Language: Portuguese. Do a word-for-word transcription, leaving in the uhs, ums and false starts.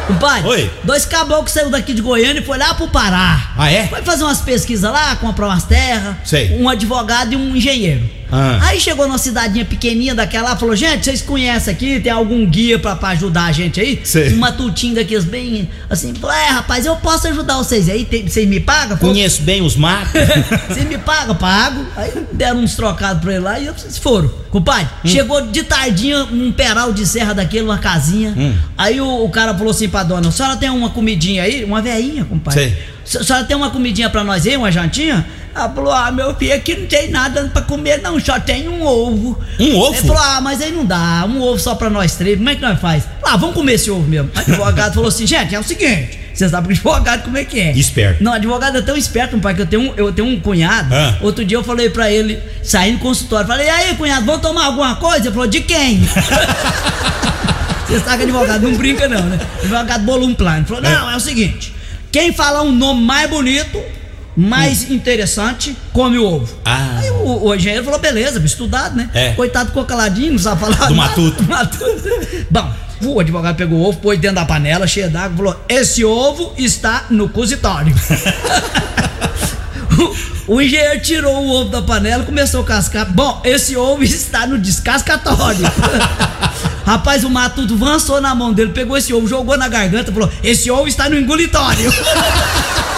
Compadre, Oi. dois caboclos saiu daqui de Goiânia e foi lá pro Pará. Ah, é? Foi fazer umas pesquisas lá, comprar umas terras. Sei. Um advogado e um engenheiro. Ah. Aí chegou numa cidadinha pequenininha daquela lá, falou: gente, vocês conhecem aqui? Tem algum guia pra, pra ajudar a gente aí? Sei. Uma tutinga aqui, bem assim, falou: é, rapaz, eu posso ajudar vocês aí, tem- vocês me pagam? Falou, Conheço bem os matos. vocês me pagam? Pago. Aí deram uns trocados pra ele lá e eles foram. Compadre, Hum. chegou de tardinha um peral de serra daquele, uma casinha. Hum. Aí o, o cara falou assim pra dona: a senhora tem uma comidinha aí? Uma veinha, compadre. Sei. A senhora tem uma comidinha pra nós aí, uma jantinha? Ela falou: ah, meu filho, aqui não tem nada pra comer não, só tem um ovo. Um ovo? Ele falou: ah, mas aí não dá, um ovo só pra nós três, como é que nós faz? Ah, vamos comer esse ovo mesmo. O advogado falou assim: gente, é o seguinte, você sabe que o advogado como é que é? Esperto. Não, o advogado é tão esperto, pai, que eu tenho um, eu tenho um cunhado. Ah. Outro dia eu falei pra ele, saindo do consultório, falei: e aí, cunhado, vamos tomar alguma coisa? Ele falou: de quem? Você sabe que advogado não brinca não, né? O advogado bolou um plano, falou: não, é o seguinte, quem falar um nome mais bonito, mais hum. interessante, come o ovo. Ah. Aí o, o engenheiro falou: beleza, estudado, né? É. Coitado, ficou caladinho, não sabe falar Do nada. matuto. Matuto. Bom, o advogado pegou o ovo, pôs dentro da panela, cheia d'água, falou: esse ovo está no cozitório. o, o engenheiro tirou o ovo da panela, começou a cascar. Bom, esse ovo está no descascatório. Rapaz, o matuto avançou na mão dele, pegou esse ovo, jogou na garganta, falou: esse ovo está no engolitório.